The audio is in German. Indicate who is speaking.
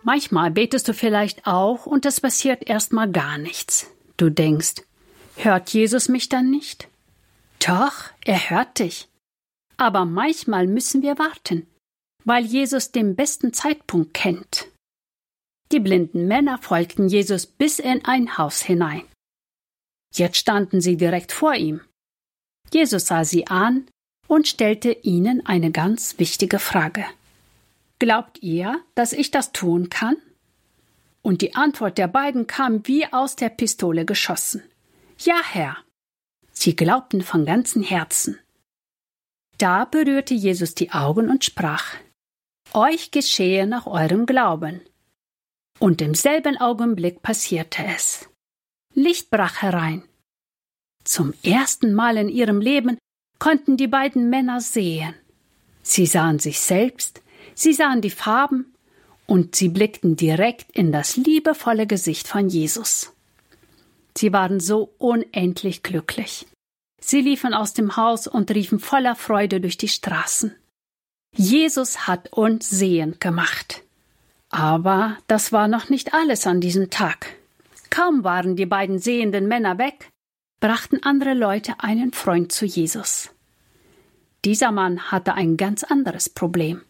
Speaker 1: Manchmal betest du vielleicht auch und es passiert erstmal gar nichts. Du denkst, hört Jesus mich dann nicht? Doch, er hört dich. Aber manchmal müssen wir warten, weil Jesus den besten Zeitpunkt kennt. Die blinden Männer folgten Jesus bis in ein Haus hinein. Jetzt standen sie direkt vor ihm. Jesus sah sie an und stellte ihnen eine ganz wichtige Frage. Glaubt ihr, dass ich das tun kann? Und die Antwort der beiden kam wie aus der Pistole geschossen. Ja, Herr. Sie glaubten von ganzem Herzen. Da berührte Jesus die Augen und sprach: Euch geschehe nach eurem Glauben. Und im selben Augenblick passierte es. Licht brach herein. Zum ersten Mal in ihrem Leben konnten die beiden Männer sehen. Sie sahen sich selbst, sie sahen die Farben und sie blickten direkt in das liebevolle Gesicht von Jesus. Sie waren so unendlich glücklich. Sie liefen aus dem Haus und riefen voller Freude durch die Straßen. Jesus hat uns sehend gemacht. Aber das war noch nicht alles an diesem Tag. Kaum waren die beiden sehenden Männer weg, brachten andere Leute einen Freund zu Jesus. Dieser Mann hatte ein ganz anderes Problem.